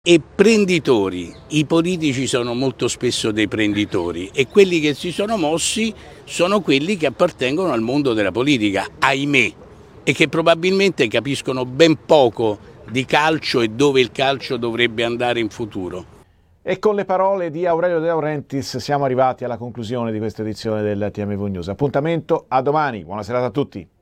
E prenditori, i politici sono molto spesso dei prenditori e quelli che si sono mossi sono quelli che appartengono al mondo della politica, ahimè, e che probabilmente capiscono ben poco di calcio e dove il calcio dovrebbe andare in futuro. E con le parole di Aurelio De Laurentiis siamo arrivati alla conclusione di questa edizione del TMV News. Appuntamento a domani, buona serata a tutti.